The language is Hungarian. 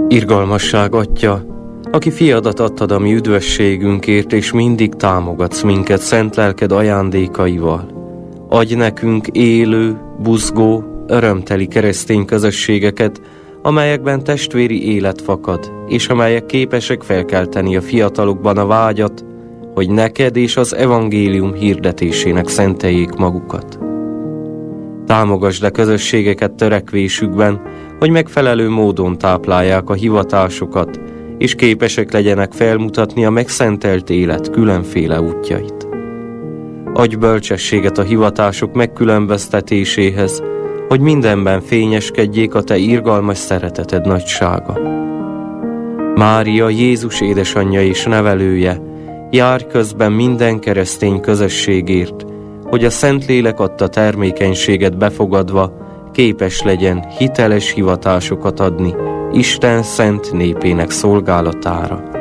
Irgalmasság Atya, aki fiadat adtad a mi üdvösségünkért, és mindig támogatsz minket szent lelked ajándékaival. Adj nekünk élő, buzgó, örömteli keresztény közösségeket, amelyekben testvéri élet fakad, és amelyek képesek felkelteni a fiatalokban a vágyat, hogy neked és az evangélium hirdetésének szenteljék magukat. Támogasd a közösségeket törekvésükben, hogy megfelelő módon táplálják a hivatásokat, és képesek legyenek felmutatni a megszentelt élet különféle útjait. Adj bölcsességet a hivatások megkülönböztetéséhez, hogy mindenben fényeskedjék a te irgalmas szereteted nagysága. Mária, Jézus édesanyja és nevelője, járj közben minden keresztény közösségért, hogy a Szentlélek adta termékenységet befogadva képes legyen hiteles hivatásokat adni Isten szent népének szolgálatára.